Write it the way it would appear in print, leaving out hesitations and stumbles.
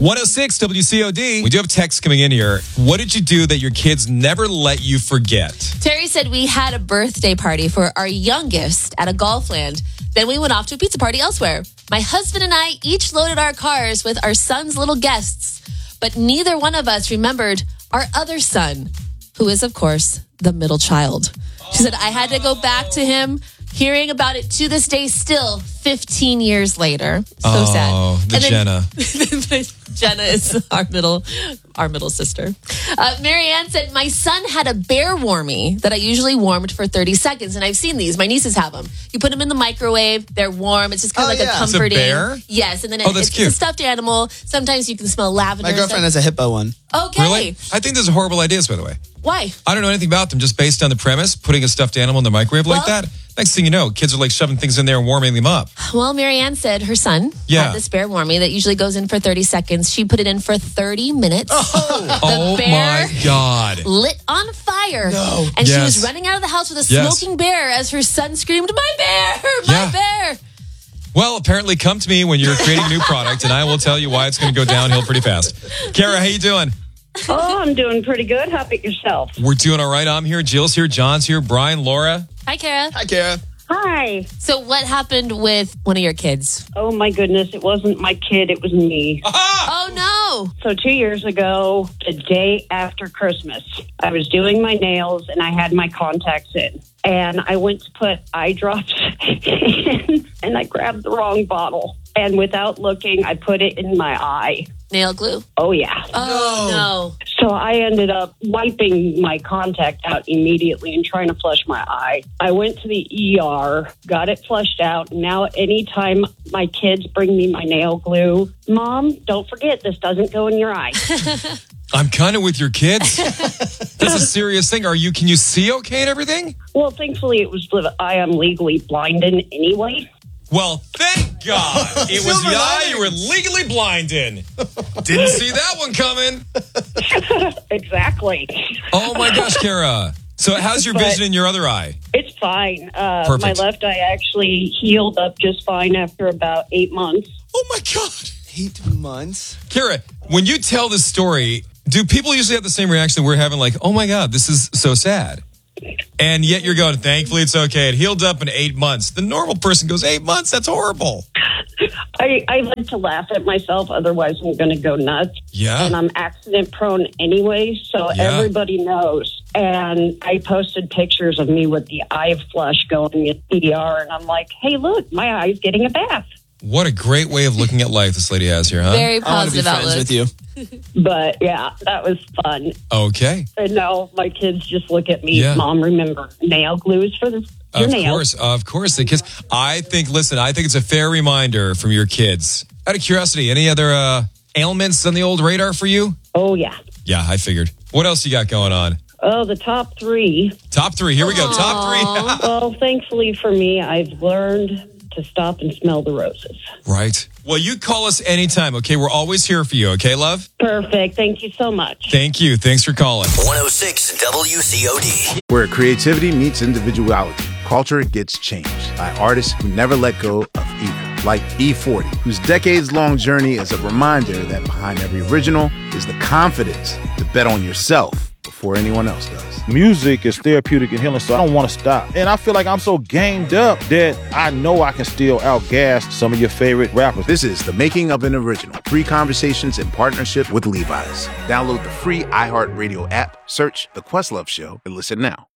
106 WCOD. We do have texts coming in here. What did you do that your kids never let you forget? Terry said we had a birthday party for our youngest at a golf land. Then we went off to a pizza party elsewhere. My husband and I each loaded our cars with our son's little guests, but neither one of us remembered our other son, who is, of course, the middle child. She said, I had to go back to him, hearing about it to this day still, 15 years later. So sad. Oh, the Jenna. Jenna is our middle sister. Marianne said, my son had a bear warmie that I usually warmed for 30 seconds. And I've seen these. My nieces have them. You put them in the microwave. They're warm. It's just kind of like a comforting. It's a bear? Yes. And then that's cute. it's a stuffed animal. Sometimes you can smell lavender. My girlfriend has a hippo one. Okay. Really? I think those are horrible ideas, by the way. Why? I don't know anything about them, just based on the premise, putting a stuffed animal in the microwave like that. Next thing you know, kids are like shoving things in there and warming them up. Well, Marianne said her son had this bear warmie that usually goes in for 30 seconds. She put it in for 30 minutes. Oh my God. Lit on fire. No. And she was running out of the house with a smoking bear as her son screamed, my bear, my bear. Well, apparently come to me when you're creating a new product and I will tell you why it's going to go downhill pretty fast. Kara, how you doing? Oh, I'm doing pretty good. How about yourself? We're doing all right. I'm here. Jill's here. John's here. Brian, Laura. Hi, Kara. Hi, Kara. Hi. So what happened with one of your kids? Oh, my goodness. It wasn't my kid. It was me. Oh, no. So 2 years ago, the day after Christmas, I was doing my nails and I had my contacts in. And I went to put eye drops in and I grabbed the wrong bottle. And without looking, I put it in my eye. Nail glue? Oh, yeah. Oh, no. So I ended up wiping my contact out immediately and trying to flush my eye. I went to the ER, got it flushed out. Now, anytime my kids bring me my nail glue, Mom, don't forget, this doesn't go in your eye. I'm kind of with your kids. That's a serious thing. Can you see okay and everything? Well, thankfully, I am legally blind in anyway. Well, thank God. It was the eye you were legally blind in. Didn't see that one coming. Exactly. Oh, my gosh, Kara. So how's your vision in your other eye? It's fine. Perfect. My left eye actually healed up just fine after about 8 months. Oh, my God. 8 months? Kara, when you tell this story, do people usually have the same reaction that we're having, like, oh, my God, this is so sad? And yet you're going, thankfully it's okay. It healed up in 8 months. The normal person goes, 8 months? That's horrible. I like to laugh at myself. Otherwise, I'm going to go nuts. Yeah. And I'm accident prone anyway, so everybody knows. And I posted pictures of me with the eye flush going in ER, and I'm like, hey, look, my eye's getting a bath. What a great way of looking at life this lady has here, huh? Very I want to be positive friends outlook. with you. But, yeah, that was fun. Okay. And now my kids just look at me. Mom, remember, nail glue is for your nails. Of course. The kids. I think it's a fair reminder from your kids. Out of curiosity, any other ailments on the old radar for you? Oh, yeah. Yeah, I figured. What else you got going on? Oh, the top three. Top three. Here we go. Top three. Well, thankfully for me, I've learned to stop and smell the roses. Right. Well, you call us anytime, okay? We're always here for you, okay, love? Perfect. Thank you so much. Thank you. Thanks for calling. 106 WCOD. Where creativity meets individuality, culture gets changed by artists who never let go of either. Like E40, whose decades-long journey is a reminder that behind every original is the confidence to bet on yourself before anyone else does. Music is therapeutic and healing, so I don't want to stop. And I feel like I'm so gamed up that I know I can still outgas some of your favorite rappers. This is The Making of an Original. 3 conversations in partnership with Levi's. Download the free iHeartRadio app, search The Questlove Show, and listen now.